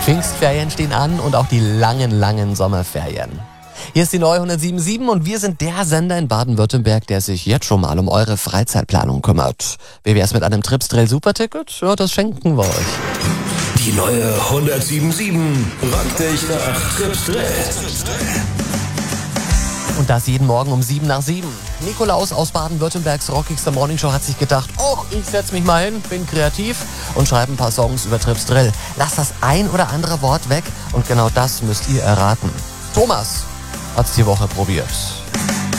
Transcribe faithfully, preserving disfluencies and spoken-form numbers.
Pfingstferien stehen an und auch die langen, langen Sommerferien. Hier ist die neue hundertsieben Komma sieben und wir sind der Sender in Baden-Württemberg, der sich jetzt schon mal um eure Freizeitplanung kümmert. Wie wär's mit einem Tripsdrill-Superticket? Ja, das schenken wir euch. Die neue hundertsieben Komma sieben rockt dich nach Tripsdrill. Und das jeden Morgen um sieben nach sieben. Nikolaus aus Baden-Württembergs rockigster Morningshow hat sich gedacht, oh, ich setz mich mal hin, bin kreativ und schreibe ein paar Songs über Tripsdrill. Lasst das ein oder andere Wort weg und genau das müsst ihr erraten. Thomas hat's die Woche probiert.